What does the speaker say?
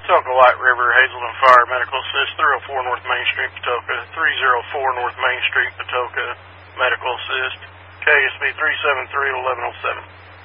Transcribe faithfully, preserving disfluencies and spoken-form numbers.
Patoka White River, Hazelden Fire Medical Assist, three oh four North Main Street, Patoka, three oh four North Main Street, Patoka, Medical Assist, K S B three seven three, eleven oh seven.